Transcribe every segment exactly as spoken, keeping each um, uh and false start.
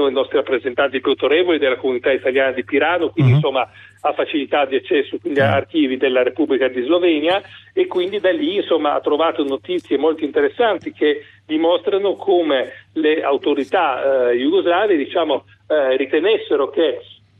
uno dei nostri rappresentanti più autorevoli della comunità italiana di Pirano, quindi uh-huh. insomma ha facilità di accesso agli uh-huh. archivi della Repubblica di Slovenia, e quindi da lì insomma ha trovato notizie molto interessanti che dimostrano come le autorità eh, jugoslave diciamo eh, ritenessero che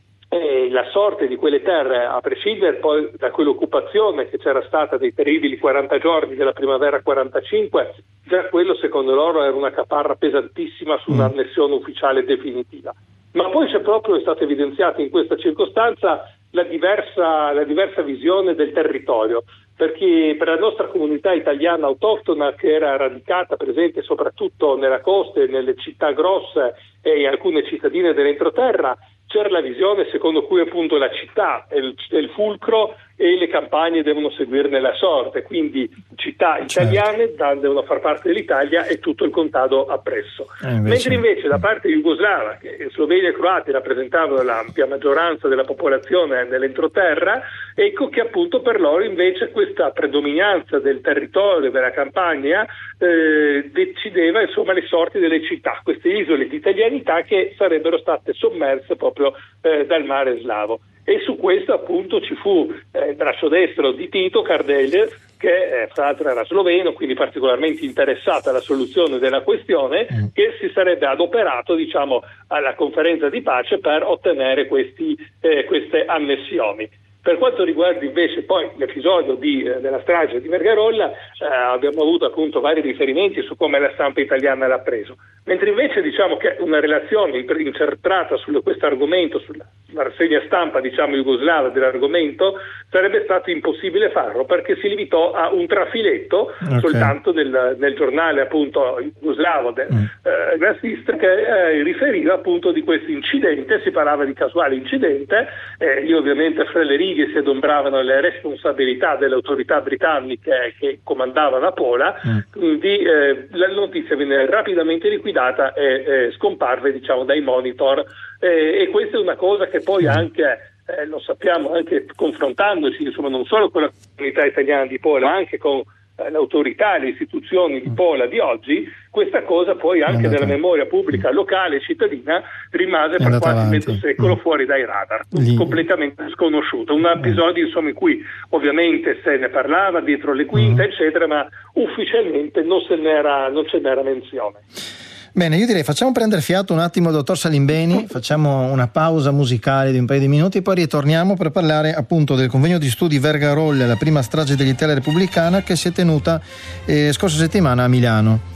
eh, la sorte di quelle terre, a prescindere poi da quell'occupazione che c'era stata dei terribili quaranta giorni della primavera quarantacinque, già quello secondo loro era una caparra pesantissima su un'annessione ufficiale definitiva. Ma poi c'è proprio, è stata evidenziata in questa circostanza la diversa, la diversa visione del territorio, perché per la nostra comunità italiana autoctona, che era radicata, presente soprattutto nella costa e nelle città grosse e in alcune cittadine dell'entroterra, c'era la visione secondo cui appunto la città è il, è il fulcro e le campagne devono seguirne la sorte, quindi città italiane certo. devono far parte dell'Italia e tutto il contado appresso. Eh, invece... Mentre invece da parte jugoslava, che Slovenia e Croati rappresentavano l'ampia maggioranza della popolazione nell'entroterra, ecco che appunto per loro invece questa predominanza del territorio, della campagna, eh, decideva insomma le sorti delle città, queste isole di italianità che sarebbero state sommerse proprio eh, dal mare slavo. E su questo appunto ci fu eh, il braccio destro di Tito Kardelj, che eh, fra l'altro era sloveno, quindi particolarmente interessato alla soluzione della questione, mm. che si sarebbe adoperato diciamo alla conferenza di pace per ottenere questi, eh, queste annessioni. Per quanto riguarda invece poi l'episodio di, eh, della strage di Vergarolla, eh, abbiamo avuto appunto vari riferimenti su come la stampa italiana l'ha preso, mentre invece diciamo che una relazione incentrata su questo argomento, sulla, sulla rassegna stampa diciamo jugoslava dell'argomento, sarebbe stato impossibile farlo, perché si limitò a un trafiletto okay. soltanto nel, nel giornale appunto jugoslavo del mm. eh, nazista, che eh, riferiva appunto di questo incidente, si parlava di casuale incidente, eh, io ovviamente fra le righe si adombravano le responsabilità delle autorità britanniche che comandavano a Pola, mm. quindi eh, la notizia venne rapidamente liquidata e eh, scomparve diciamo dai monitor, eh, e questa è una cosa che poi anche eh, lo sappiamo anche confrontandoci insomma non solo con la comunità italiana di Pola ma anche con eh, l'autorità e le istituzioni di Pola di oggi, questa cosa poi anche nella memoria pubblica locale e cittadina rimase per quasi avanti. mezzo secolo mm. fuori dai radar, Lì. completamente sconosciuto. Un episodio insomma in cui ovviamente se ne parlava dietro le quinte mm. eccetera, ma ufficialmente non se n'era, non ce n'era menzione. Bene, io direi facciamo prendere fiato un attimo al dottor Salimbeni, facciamo una pausa musicale di un paio di minuti e poi ritorniamo per parlare appunto del convegno di studi Vergarolla, la prima strage dell'Italia repubblicana, che si è tenuta eh, scorsa settimana a Milano.